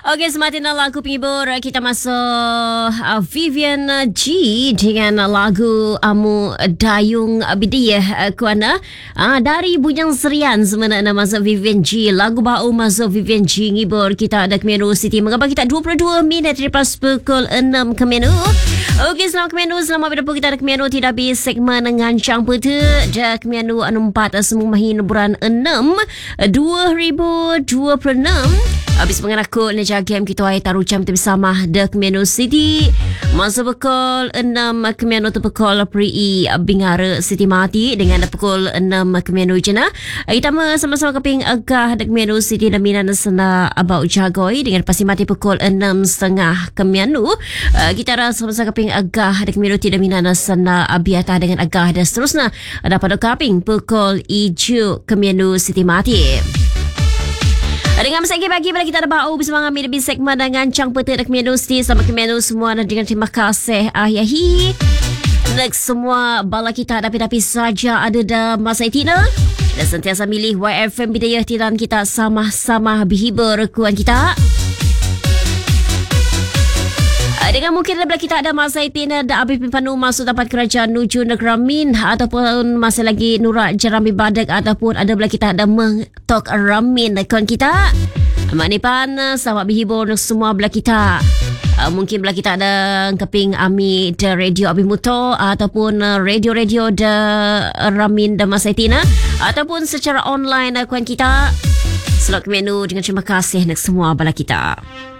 Okey, sematin lagu penghibur kita masuk Vivian G dengan lagu Amu Dayung Bidiyah Kuana. Dari Bujang Serian sebenarnya masuk Vivian G. Lagu baru masuk Vivian G ngibur kita ada ke menu City. Mengapa kita 22 minit lepas pukul 6 ke menu. Okey, selamat ke menu. Selamat berapa kita ada ke menu tidak habis segmen ngancang peta. Dah ke menu 4 semua mahin bulan 6 2026. Habis mengaku neja game kita ai taruh jam tu bersama Dek Menu City. Masa pukul 6 kemianu tu pukul Pri Bingara City Mati dengan pukul 6 kemianu jena. Kita sama-sama keping agah Dek Menu City dan minan sena Abau Jagoi dengan pasti mati pukul 6.30 kemianu. Kita rasa sama-sama keping agah Dek Menu tidak minan sena Abiata dengan agah dan seterusnya. Ada pada kaping pukul 7 kemianu City Mati. Dengan masa pagi bila kita ada bau bersama kami lebih segmen dengan Cang Peta Dek Menu City sama ke menu semua dan dengan terima kasih Ayahi. Next semua bala kita tapi saja ada dalam masa itina dan sentiasa milih YFM Bidayah Tiran kita sama-sama berhibur kuan kita. Dengan mungkin bila kita ada masa itina ada Habib Panu masuk tempat kerajaan menuju negara Min ataupun masih lagi Nurak Jerami Badak ataupun ada bila kita ada mentok Ramin kawan kita. Manipan sama berhibur semua bila kita. Mungkin bila kita ada keping Ami de Radio Abi Muto ataupun radio-radio de Ramin dan masa itina ataupun secara online kawan kita. Selok menu dengan terima kasih nak semua bila kita.